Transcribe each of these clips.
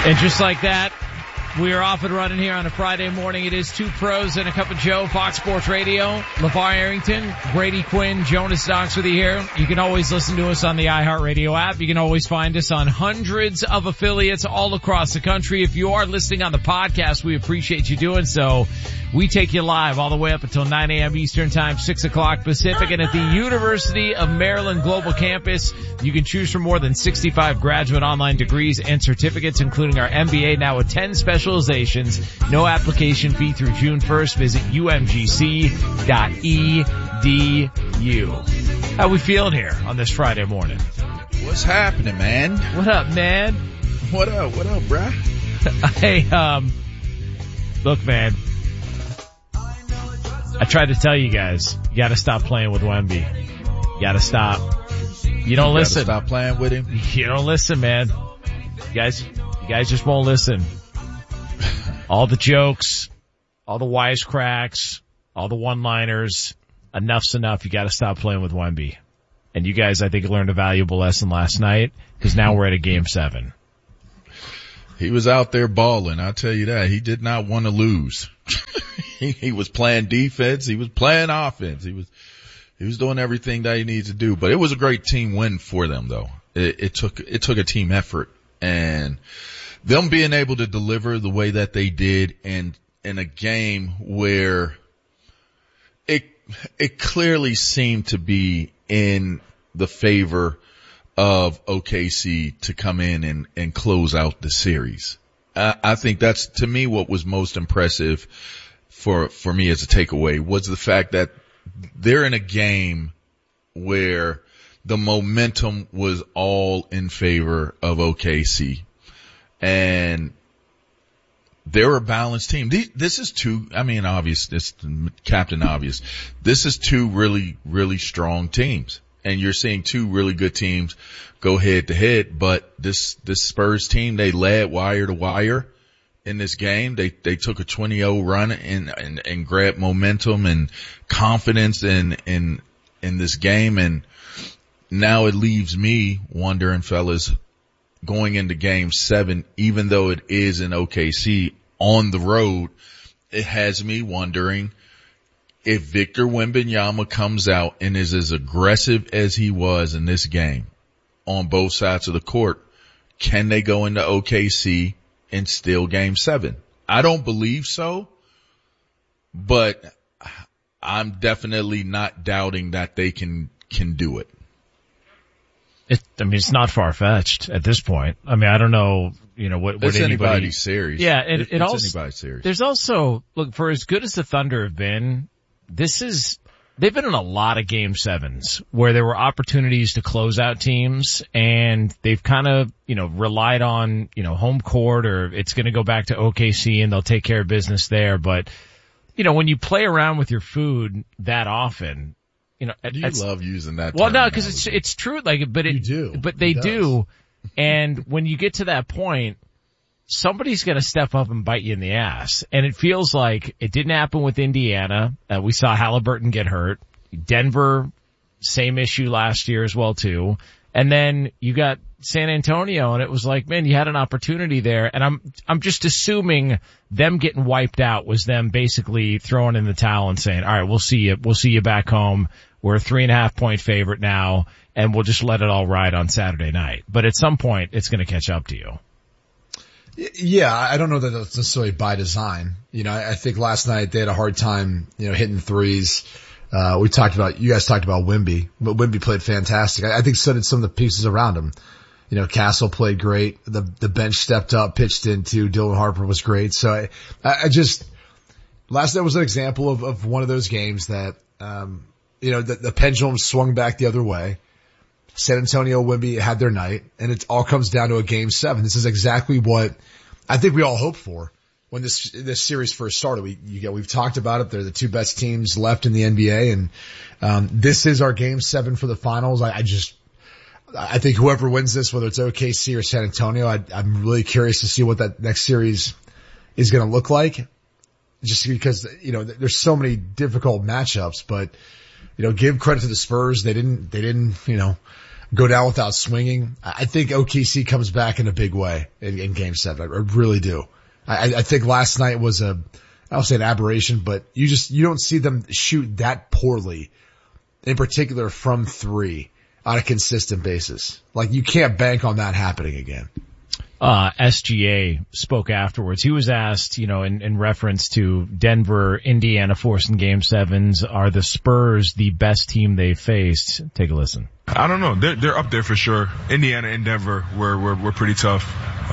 And just like that, we are off and running here on a Friday morning. It is Two Pros and a Cup of Joe, Fox Sports Radio. LeVar Arrington, Brady Quinn, Jonas Knox with you here. You can always listen to us on the iHeartRadio app. You can always find us on hundreds of affiliates all across the country. If you are listening on the podcast, we appreciate you doing so. We take you live all the way up until 9 a.m. Eastern Time, 6 o'clock Pacific. And at the University of Maryland Global Campus, you can choose from more than 65 graduate online degrees and certificates, including our MBA now with 10 specializations. No application fee through June 1st. Visit umgc.edu. How we feeling here on this Friday morning? What's happening, man? What up, man? What up, bruh? Hey, look, man. I tried to tell you guys, you gotta stop playing with Wemby. You gotta stop. You don't listen. Stop playing with him? You don't listen, man. You guys just won't listen. All the jokes, all the wisecracks, all the one-liners. Enough's enough. You gotta stop playing with Wemby. And you guys, I think, learned a valuable lesson last night, because now we're at a game 7. He was out there balling, I'll tell you that. He did not want to lose. He was playing defense. He was playing offense. He was doing everything that he needed to do. But it was a great team win for them, though. It took a team effort, and them being able to deliver the way that they did in a game where it clearly seemed to be in the favor of OKC to come in and close out the series. I think that's, to me, what was most impressive for me as a takeaway was the fact that they're in a game where the momentum was all in favor of OKC. And they're a balanced team. This is Captain Obvious. This is two really, really strong teams. And you're seeing two really good teams go head to head, but this Spurs team, they led wire to wire in this game. They took a 20-0 run and grabbed momentum and confidence in this game. And now it leaves me wondering, fellas, going into game 7, even though it is in OKC on the road, it has me wondering if Victor Wembanyama comes out and is as aggressive as he was in this game on both sides of the court, can they go into OKC and steal game 7? I don't believe so, but I'm definitely not doubting that they can do it. It's not far-fetched at this point. I mean, I don't know, what anybody's series. Yeah, and it's anybody's series. There's also, look, for as good as the Thunder have been, they've been in a lot of game 7s where there were opportunities to close out teams, and they've kind of, relied on, home court, or it's going to go back to OKC and they'll take care of business there. But, when you play around with your food that often, you love using that. Well, no, because it's true. You do. But they do. And when you get to that point, somebody's going to step up and bite you in the ass. And it feels like it didn't happen with Indiana. We saw Halliburton get hurt. Denver, same issue last year as well, too. And then you got San Antonio, and it was like, man, you had an opportunity there. And I'm just assuming them getting wiped out was them basically throwing in the towel and saying, all right, we'll see you back home. We're a 3.5 point favorite now, and we'll just let it all ride on Saturday night. But at some point, it's going to catch up to you. Yeah, I don't know that that's necessarily by design. I think last night they had a hard time, hitting threes. You guys talked about Wemby, but Wemby played fantastic. I think so did some of the pieces around him. Castle played great. The bench stepped up, pitched in too. Dylan Harper was great. So I just, last night was an example of one of those games that, the pendulum swung back the other way. San Antonio, Wemby had their night, and it all comes down to a game 7. This is exactly what I think we all hoped for when this series first started. We've talked about it. They're the two best teams left in the NBA, and this is our game 7 for the finals. I think whoever wins this, whether it's OKC or San Antonio, I'm really curious to see what that next series is going to look like. Just because, there's so many difficult matchups, but, give credit to the Spurs. They didn't, go down without swinging. I think OKC comes back in a big way in game 7. I really do. I think last night was I don't say an aberration, but you don't see them shoot that poorly, in particular from 3 on a consistent basis. Like, you can't bank on that happening again. SGA spoke afterwards. He was asked, in reference to Denver, Indiana forcing game 7s, are the Spurs the best team they faced? Take a listen. I don't know. They're up there for sure. Indiana and Denver were pretty tough.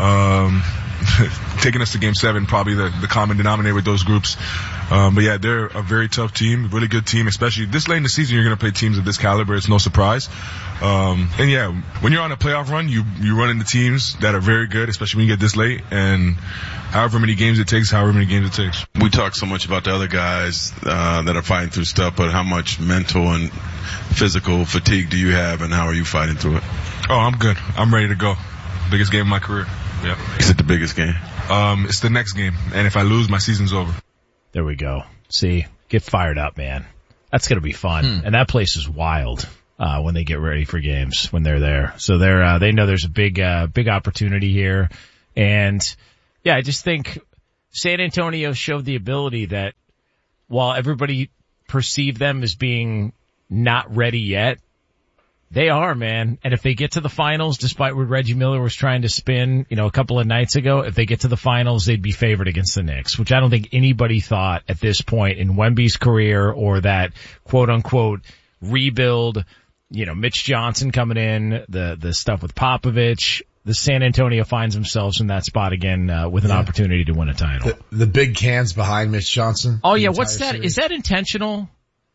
Taking us to game 7, probably the common denominator with those groups. But yeah, they're a very tough team, really good team, especially this late in the season. You're going to play teams of this caliber. It's no surprise. And yeah, when you're on a playoff run, you run into teams that are very good, especially when you get this late, and however many games it takes. We talk so much about the other guys, that are fighting through stuff, but how much mental and physical fatigue do you have, and how are you fighting through it? Oh, I'm good. I'm ready to go. Biggest game of my career. Yeah. Is it the biggest game? It's the next game, and if I lose, my season's over. There we go. See, get fired up, man. That's gonna be fun. And that place is wild, when they get ready for games, when they're there. So they know there's a big opportunity here. And yeah, I just think San Antonio showed the ability that while everybody perceived them as being not ready yet, they are, man. And if they get to the finals, despite what Reggie Miller was trying to spin, a couple of nights ago, if they get to the finals, they'd be favored against the Knicks, which I don't think anybody thought at this point in Wemby's career, or that quote unquote rebuild, Mitch Johnson coming in, the stuff with Popovich. The San Antonio finds themselves in that spot again, with an opportunity to win a title. The big cans behind Mitch Johnson. Oh yeah. What's that? Series. Is that intentional?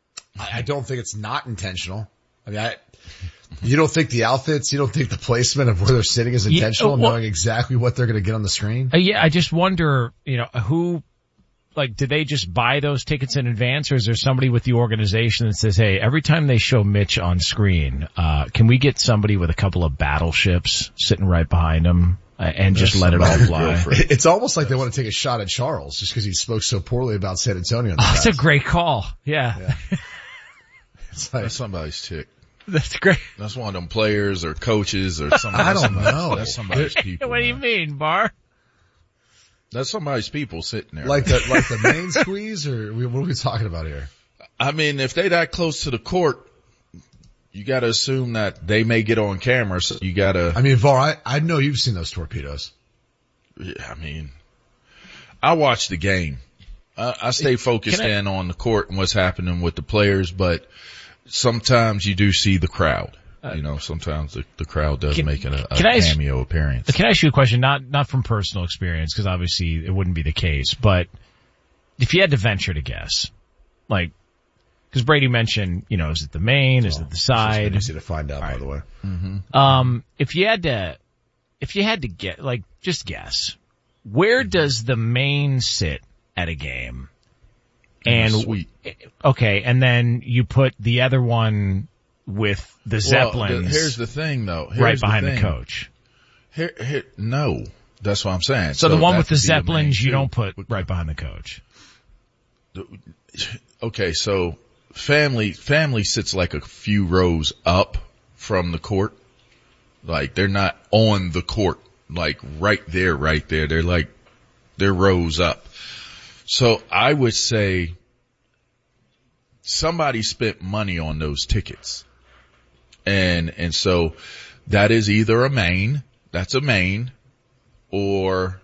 I don't think it's not intentional. I mean, you don't think the outfits, you don't think the placement of where they're sitting is intentional, knowing exactly what they're going to get on the screen? Yeah, I just wonder, who, did they just buy those tickets in advance, or is there somebody with the organization that says, hey, every time they show Mitch on screen, can we get somebody with a couple of battleships sitting right behind him? And just let it all fly. It's almost like they want to take a shot at Charles just because he spoke so poorly about San Antonio. That's a great call. Yeah. It's like, that's somebody's chick. That's great. That's one of them players or coaches or something. I don't know. That's somebody's people. What do you mean, Bar? That's somebody's people sitting there. Like the main squeeze, or what are we talking about here? I mean, if they that close to the court, you gotta assume that they may get on camera, so you gotta... I mean, Var, I know you've seen those torpedoes. Yeah, I mean, I watch the game. I stay focused in on the court and what's happening with the players, but sometimes you do see the crowd. Sometimes the crowd does make a cameo appearance. Can I ask you a question? Not from personal experience, because obviously it wouldn't be the case, but if you had to venture to guess, because Brady mentioned, is it the main? Is it the side? It's easy to find out, by the way. Mm-hmm. If you had to get, just guess, where does the main sit at a game? And sweet. Okay, and then you put the other one with the Zeppelins. Here's the thing, though. Right behind the coach. No, that's what I'm saying. So the one with the Zeppelins, you don't put right behind the coach. Okay, so family sits like a few rows up from the court. They're not on the court, right there. They're rows up. So I would say somebody spent money on those tickets. And so that is either that's a main, or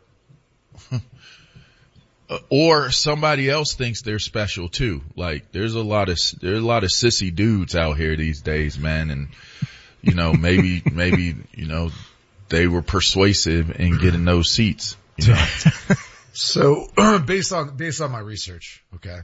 somebody else thinks they're special too. There's a lot of sissy dudes out here these days, man. And, maybe, they were persuasive in getting those seats, So, based on my research, okay.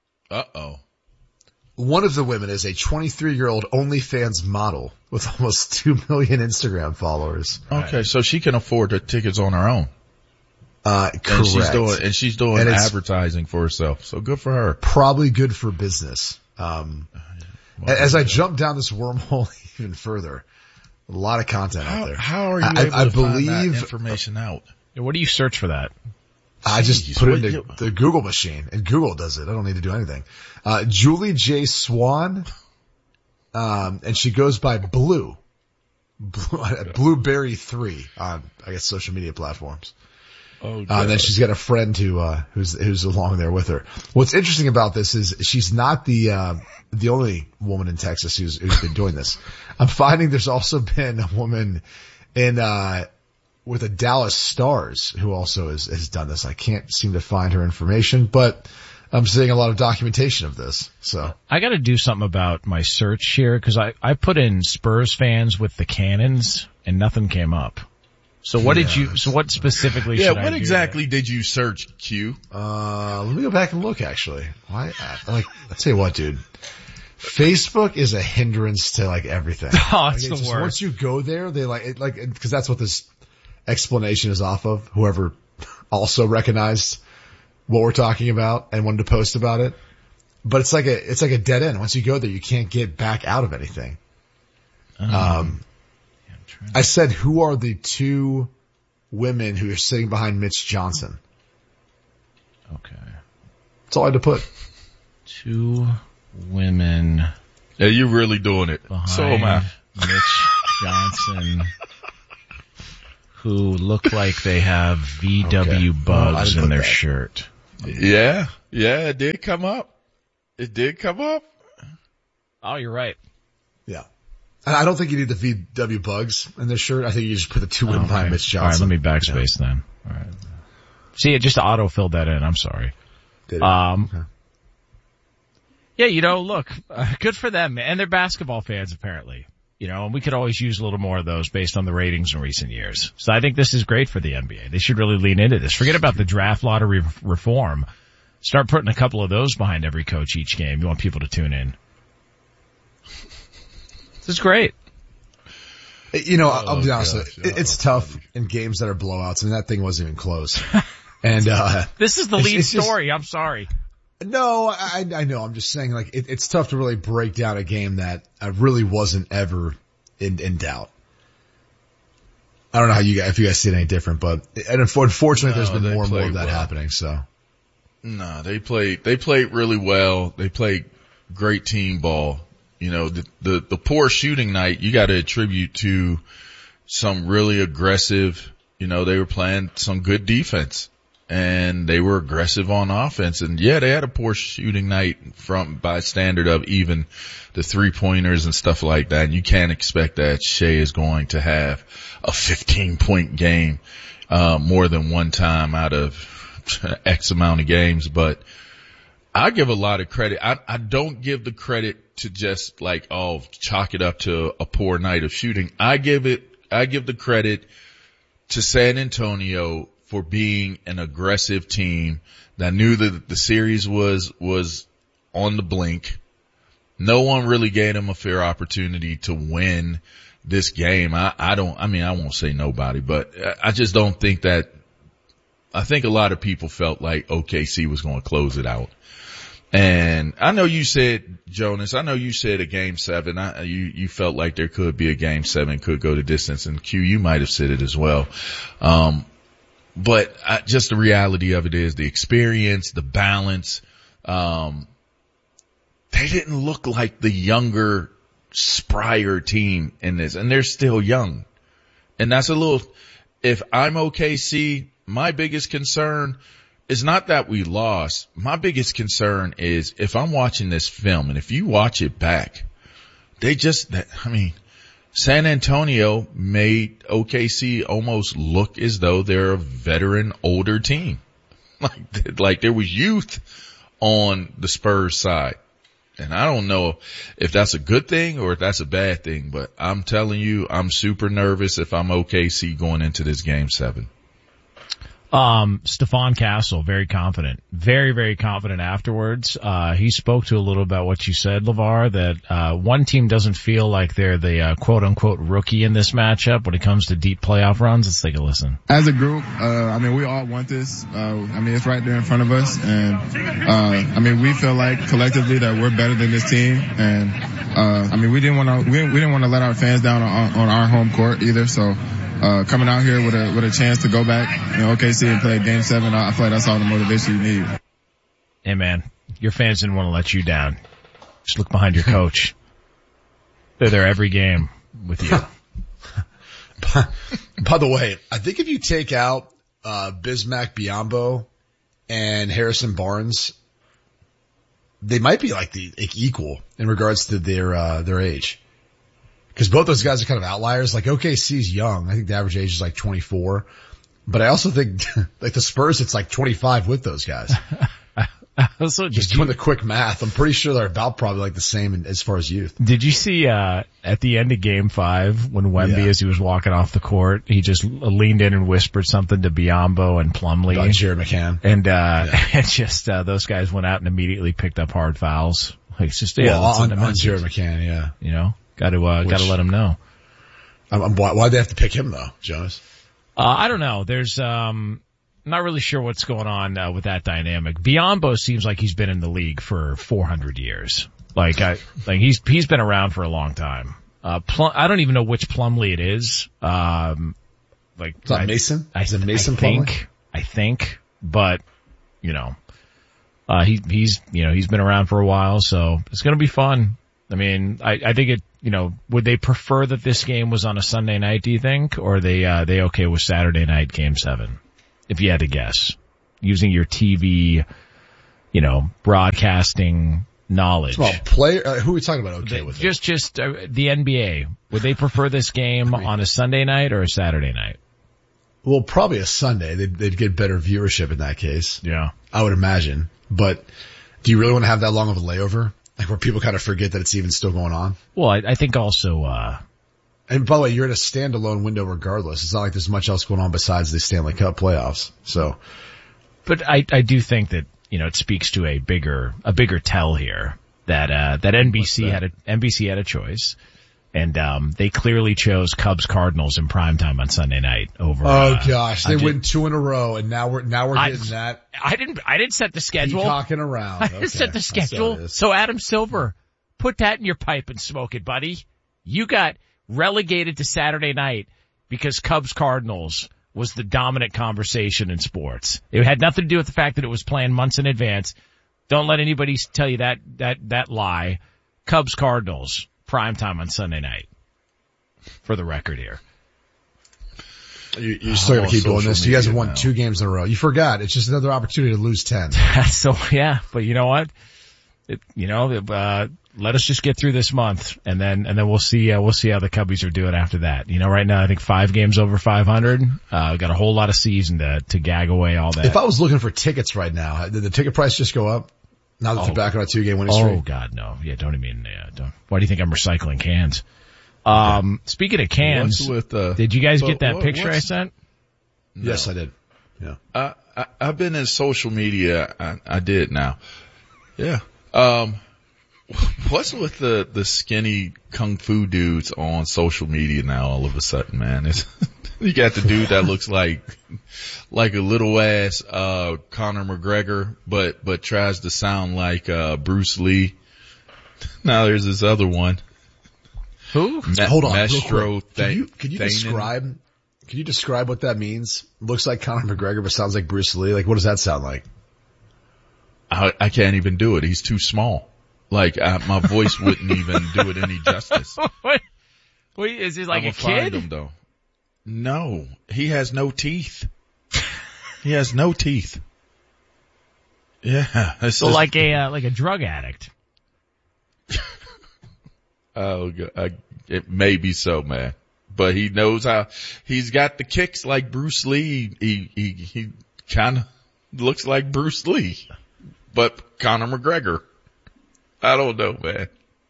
One of the women is a 23-year-old OnlyFans model with almost 2 million Instagram followers. Okay, so she can afford the tickets on her own. Correct. And she's doing advertising for herself. So good for her. Probably good for business. As I jump down this wormhole even further, a lot of content out there. How are you able to find that information out? What do you search for that? I just put it in the Google machine, and Google does it. I don't need to do anything. Julie J. Swan, and she goes by Blue. Blueberry 3 on, I guess, social media platforms. Oh, and then she's got a friend who's along there with her. What's interesting about this is she's not the only woman in Texas who's been doing this. I'm finding there's also been a woman with the Dallas Stars who also has done this. I can't seem to find her information, but I'm seeing a lot of documentation of this. So I got to do something about my search here because I put in Spurs fans with the Cannons and nothing came up. So what what specifically should I do? Yeah, what exactly did you search, Q? Let me go back and look actually. I'll tell you what, dude. Facebook is a hindrance to like everything. Oh, it's the worst. Once you go there, they cause that's what this explanation is off of. Whoever also recognized what we're talking about and wanted to post about it. But it's like a dead end. Once you go there, you can't get back out of anything. I said, who are the two women who are sitting behind Mitch Johnson? Okay. That's all I had to put. Two women. Yeah, you're really doing it. So am I. Mitch Johnson, who look like they have VW bugs in their shirt. Yeah, it did come up. Oh, you're right. Yeah. I don't think you need the VW bugs in this shirt. I think you just put the two women behind Mitch Johnson. All right, let me backspace then. All right. See, it just auto-filled that in. I'm sorry. Did it? Okay. Yeah, look, good for them. And they're basketball fans, apparently. And we could always use a little more of those based on the ratings in recent years. So I think this is great for the NBA. They should really lean into this. Forget about the draft lottery reform. Start putting a couple of those behind every coach each game. You want people to tune in. This is great. I'll be honest. It's tough in games that are blowouts. I mean, that thing wasn't even close. And, this is the lead story. I'm sorry. No, I know. I'm just saying, like, it's tough to really break down a game that really wasn't ever in doubt. I don't know if you guys see it any different, but unfortunately, there's been more and more of that happening. So, no, they played really well. They played great team ball. The poor shooting night you got to attribute to some really aggressive. They were playing some good defense. And they were aggressive on offense. And yeah, they had a poor shooting night by standard of even the 3-pointers and stuff like that. And you can't expect that Shea is going to have a 15-point game, more than one time out of X amount of games. But I give a lot of credit. I don't give the credit to just chalk it up to a poor night of shooting. I give the credit to San Antonio for being an aggressive team that knew that the series was on the blink. No one really gave them a fair opportunity to win this game. I won't say nobody, but I just don't think that. I think a lot of people felt like OKC was going to close it out. And I know you said, Jonas, a game 7. You felt like there could be a game 7, could go to distance, and Q, you might have said it as well. But just the reality of it is the experience, the balance. They didn't look like the younger, sprier team in this, and they're still young. And that's if I'm OKC, my biggest concern is not that we lost. My biggest concern is if I'm watching this film and if you watch it back, San Antonio made OKC almost look as though they're a veteran, older team. Like there was youth on the Spurs side. And I don't know if that's a good thing or if that's a bad thing, but I'm telling you, I'm super nervous if I'm OKC going into this game 7. Stephon Castle, very confident. Very, very confident afterwards. He spoke to a little about what you said, LeVar, that, one team doesn't feel like they're the, quote unquote rookie in this matchup when it comes to deep playoff runs. Let's take a listen. As a group, we all want this. It's right there in front of us. And, we feel like collectively that we're better than this team. And, we didn't want to let our fans down on our home court either. So, coming out here with a chance to go back, OKC and play game 7, I feel like that's all the motivation you need. Hey man, your fans didn't want to let you down. Just look behind your coach. They're there every game with you. By the way, I think if you take out Bismack Biyombo and Harrison Barnes, they might be like equal in regards to their age. Because both those guys are kind of outliers. Like OKC's young. I think the average age is like 24. But I also think like the Spurs, it's like 25 with those guys. Also, just doing the quick math, I'm pretty sure they're about probably like the same as far as youth. Did you see at the end of Game 5 when Wemby, as he was walking off the court, he just leaned in and whispered something to Biyombo and Plumlee about Jared McCann, and and just those guys went out and immediately picked up hard fouls. Like it's just on Jared McCann, yeah. You know, got to let him know. Why'd they have to pick him though, Jonas? I don't know. There's not really sure what's going on with that dynamic. Biyombo seems like he's been in the league for 400 years. Like he's been around for a long time. I don't even know which Plumlee it is. Is that Mason? Is it Mason Plumlee? I think, but you know, he's been around for a while, so it's going to be fun. I mean, I think would they prefer that this game was on a Sunday night, do you think? Or are they okay with Saturday night Game 7? If you had to guess, using your TV, broadcasting knowledge. Well, who are we talking about? Okay, with just the NBA. Would they prefer this game on a Sunday night or a Saturday night? Well, probably a Sunday. They'd get better viewership in that case. Yeah, I would imagine. But do you really want to have that long of a layover, like where people kind of forget that it's even still going on? Well, I think also. And by the way, you're in a standalone window regardless. It's not like there's much else going on besides the Stanley Cup playoffs. So, but I do think that, it speaks to a bigger tell here that NBC had a choice, and they clearly chose Cubs Cardinals in primetime on Sunday night over. Oh gosh, they win 2 in a row, and now we're getting that. I didn't set the schedule. Peacocking around. I didn't set the schedule. So Adam Silver, put that in your pipe and smoke it, buddy. You got relegated to Saturday night because Cubs Cardinals was the dominant conversation in sports. It had nothing to do with the fact that it was planned months in advance. Don't let anybody tell you that lie. Cubs Cardinals, primetime on Sunday night. For the record here. You're still going to keep doing this. You guys have won 2 games in a row. You forgot. It's just another opportunity to lose 10. So, yeah. But you know what? Let us just get through this month, and then we'll see how the Cubbies are doing after that. Right now I think 5 games over 500. We've got a whole lot of season to gag away all that. If I was looking for tickets right now, did the ticket price just go up? Now that they're back on a 2-game winning streak? Oh God, no. Yeah, don't even, why do you think I'm recycling cans? Speaking of cans, did you guys get that picture I sent? No. Yes, I did. Yeah. I've been in social media. I did now. Yeah. What's with the skinny kung fu dudes on social media now all of a sudden, man? You got the dude that looks like a little ass, Conor McGregor, but tries to sound like, Bruce Lee. Now there's this other one. Who? Hold on. Mestro. Could you describe what that means? Looks like Conor McGregor, but sounds like Bruce Lee. Like, what does that sound like? I can't even do it. He's too small. Like, my voice wouldn't even do it any justice. Wait, is he like a kid? Find him, though. No, he has no teeth. He has no teeth. Yeah. So like a drug addict. Oh, it may be so, man. But he knows how, he's got the kicks like Bruce Lee. He kind of looks like Bruce Lee, but Conor McGregor. I don't know, man.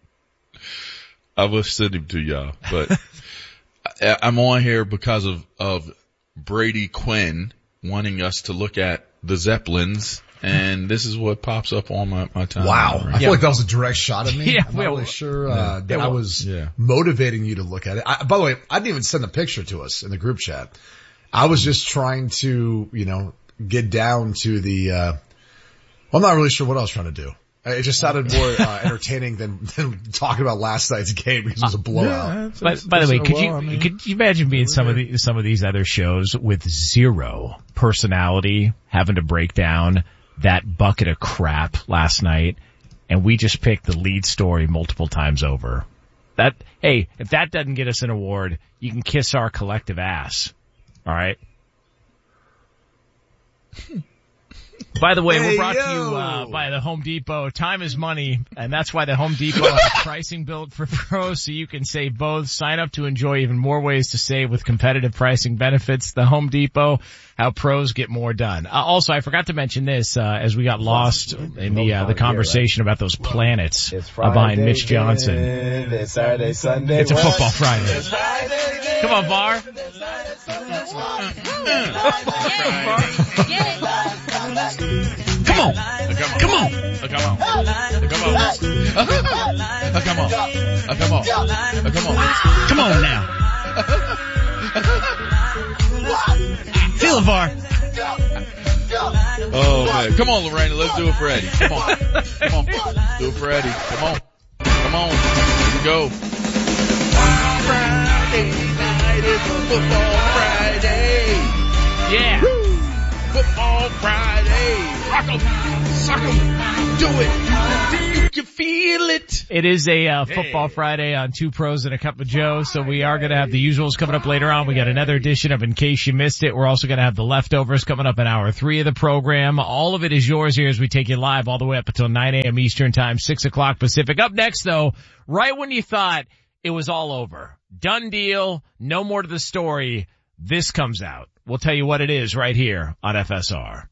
I will send him to y'all, but I'm on here because of Brady Quinn wanting us to look at the Zeppelins, and this is what pops up on my timeline. Wow. Right? I feel like that was a direct shot at me. Yeah, I'm not really sure that I was motivating you to look at it. By the way, I didn't even send a picture to us in the group chat. I was just trying to, get down to the, I'm not really sure what I was trying to do. It just sounded more entertaining than talking about last night's game because it was a blowout. By the way, could you imagine being some of these other shows with zero personality, having to break down that bucket of crap last night, and we just picked the lead story multiple times over? Hey, if that doesn't get us an award, you can kiss our collective ass. All right. By the way, we're brought to you by the Home Depot. Time is money, and that's why the Home Depot has pricing built for pros so you can save both. Sign up to enjoy even more ways to save with competitive pricing benefits. The Home Depot, how pros get more done. Also, I forgot to mention this as we got lost in the conversation about those planets behind Mitch Johnson. It's Saturday, Sunday. It's a football Friday. Come on, VAR. Come on. Come on. Come on. Come on. Come on. Come on. Come on. Come on now. Feel it, VAR. Oh man. Come on, Lorena. Let's do it for Eddie. Come on. Come on. Do it for Eddie. Come on. Come on. Here we go. Friday night is a football Friday. Yeah. Woo. Football Friday. Rock 'em. Sock 'em. Do it. You can feel it. It is a football Friday on Two Pros and a Cup of Joe, so we are going to have the usuals coming up later on. We got another edition of In Case You Missed It. We're also going to have the leftovers coming up in hour 3 of the program. All of it is yours here as we take you live all the way up until 9 a.m. Eastern Time, 6 o'clock Pacific. Up next, though, right when you thought it was all over, done deal, no more to the story, this comes out. We'll tell you what it is right here on FSR.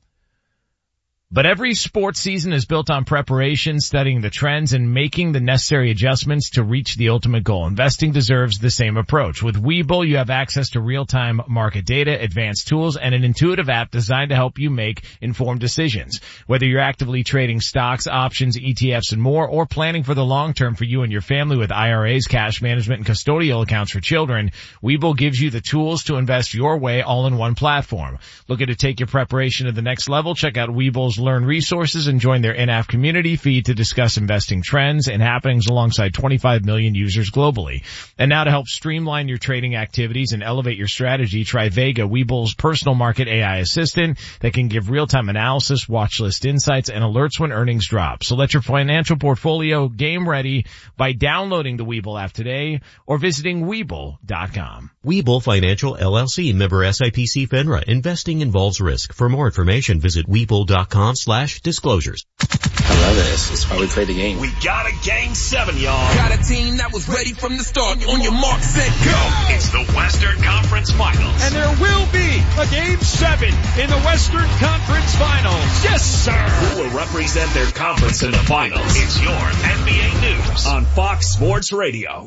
But every sports season is built on preparation, studying the trends, and making the necessary adjustments to reach the ultimate goal. Investing deserves the same approach. With Webull, you have access to real-time market data, advanced tools, and an intuitive app designed to help you make informed decisions. Whether you're actively trading stocks, options, ETFs, and more, or planning for the long term for you and your family with IRAs, cash management, and custodial accounts for children, Webull gives you the tools to invest your way all in one platform. Looking to take your preparation to the next level? Check out Webull's Learn resources and join their in-app community feed to discuss investing trends and happenings alongside 25 million users globally. And now to help streamline your trading activities and elevate your strategy, try Vega, Webull's personal market AI assistant that can give real-time analysis, watch list insights, and alerts when earnings drop. So let your financial portfolio game ready by downloading the Webull app today or visiting Webull.com. Webull Financial LLC, member SIPC FINRA. Investing involves risk. For more information, visit Webull.com/disclosures. I love this. It's why we play the game. We got a game 7, y'all. Got a team that was ready from the start. On your mark, set, go. It's the Western Conference Finals. And there will be a game 7 in the Western Conference Finals. Yes, sir. Who will represent their conference in the finals? It's your NBA News on Fox Sports Radio.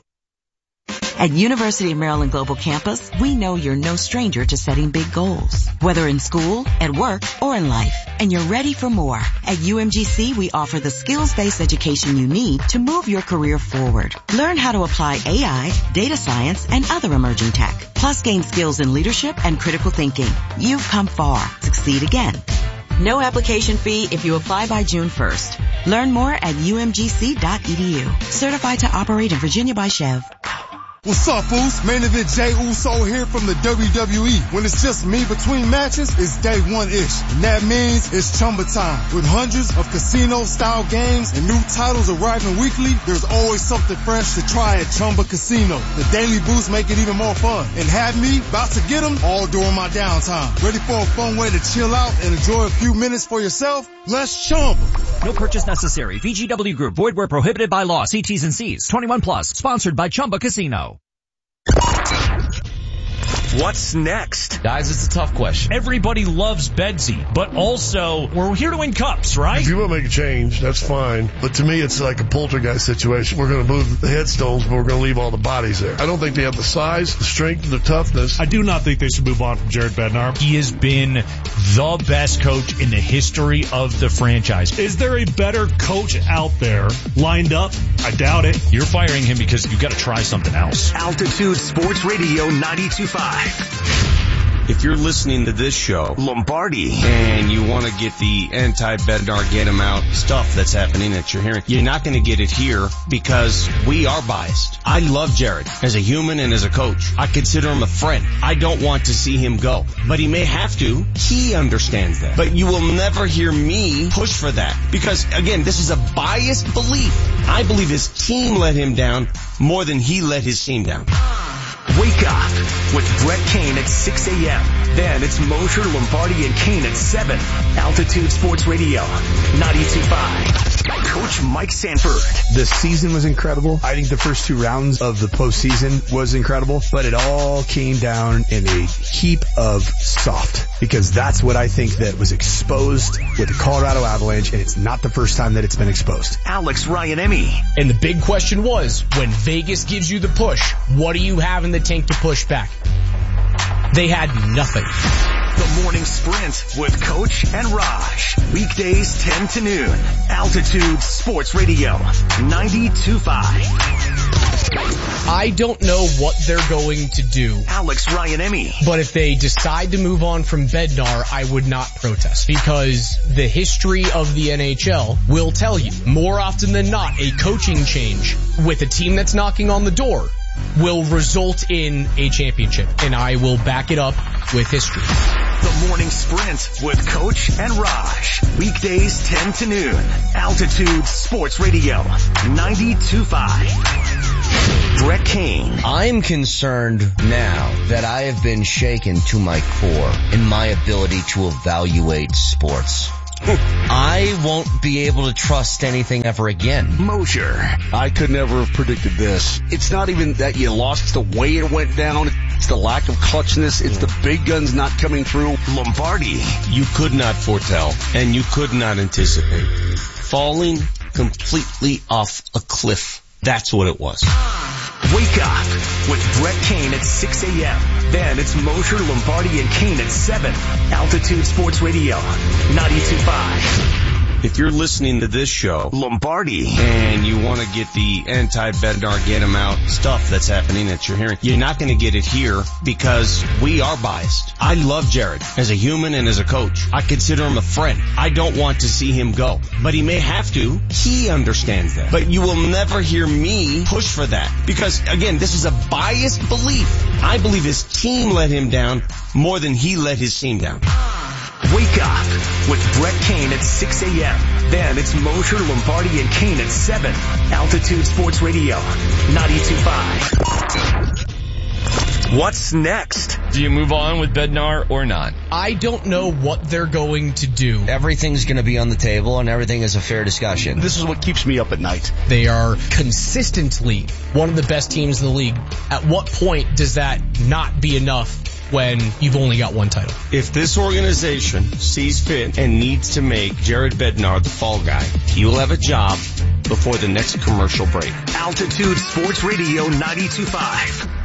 At University of Maryland Global Campus, we know you're no stranger to setting big goals, whether in school, at work, or in life, and you're ready for more. At UMGC, we offer the skills-based education you need to move your career forward. Learn how to apply AI, data science, and other emerging tech, plus gain skills in leadership and critical thinking. You've come far. Succeed again. No application fee if you apply by June 1st. Learn more at umgc.edu. Certified to operate in Virginia by Chev. What's up, fools? Main event Jey Uso here from the WWE. When it's just me between matches, it's day one-ish. And that means it's Chumba time. With hundreds of casino-style games and new titles arriving weekly, there's always something fresh to try at Chumba Casino. The daily boosts make it even more fun. And have me about to get them all during my downtime. Ready for a fun way to chill out and enjoy a few minutes for yourself? Let's Chumba. No purchase necessary. VGW Group. Void where prohibited by law. See T's and C's. 21 plus. Sponsored by Chumba Casino. What's next? Guys, it's a tough question. Everybody loves Bedsy, but also we're here to win cups, right? If you want to make a change, that's fine. But to me, it's like a poltergeist situation. We're going to move the headstones, but we're going to leave all the bodies there. I don't think they have the size, the strength, the toughness. I do not think they should move on from Jared Bednar. He has been the best coach in the history of the franchise. Is there a better coach out there lined up? I doubt it. You're firing him because you've got to try something else. Altitude Sports Radio 92.5. If you're listening to this show, Lombardi, and you want to get the anti-Bednar, get him out stuff that's happening that you're hearing, you're not going to get it here because we are biased. I love Jared as a human and as a coach. I consider him a friend. I don't want to see him go, but he may have to. He understands that. But you will never hear me push for that because, again, this is a biased belief. I believe his team let him down more than he let his team down. Wake up with Brett Kane at 6 a.m. Then it's Mosher, Lombardi, and Kane at 7. Altitude Sports Radio, 92.5. Coach Mike Sanford. The season was incredible. I think the first 2 rounds of the postseason was incredible, but it all came down in a heap of soft because that's what I think that was exposed with the Colorado Avalanche, and it's not the first time that it's been exposed. Alex Ryan-Emmy. And the big question was, when Vegas gives you the push, what do you have in the tank to push back? They had nothing. The Morning Sprint with Coach and Raj. Weekdays 10 to noon. Altitude Sports Radio, 92.5. I don't know what they're going to do. Alex Ryan-Emmy. But if they decide to move on from Bednar, I would not protest because the history of the NHL will tell you more often than not a coaching change with a team that's knocking on the door will result in a championship, and I will back it up with history. The Morning Sprint with Coach and Raj. Weekdays 10 to noon. Altitude Sports Radio, 92.5. Brett Kane. I'm concerned now that I have been shaken to my core in my ability to evaluate sports. I won't be able to trust anything ever again. Mosher. I could never have predicted this. It's not even that you lost, it's the way it went down. It's the lack of clutchness. It's the big guns not coming through. Lombardi. You could not foretell and you could not anticipate falling completely off a cliff. That's what it was. Wake up with Brett Kane at 6 a.m. Then it's Mosher, Lombardi, and Kane at 7. Altitude Sports Radio, 92.5. If you're listening to this show, Lombardi, and you want to get the anti-Bednar, get him out stuff that's happening that you're hearing, you're not going to get it here because we are biased. I love Jared as a human and as a coach. I consider him a friend. I don't want to see him go, but he may have to. He understands that. But you will never hear me push for that because, again, this is a biased belief. I believe his team let him down more than he let his team down. Wake up with Brett Kane at 6 a.m. Then it's Mosher, Lombardi, and Kane at 7. Altitude Sports Radio, 92.5. What's next? Do you move on with Bednar or not? I don't know what they're going to do. Everything's going to be on the table and everything is a fair discussion. This is what keeps me up at night. They are consistently one of the best teams in the league. At what point does that not be enough when you've only got one title? If this organization sees fit and needs to make Jared Bednar the fall guy, he will have a job before the next commercial break. Altitude Sports Radio, 92.5.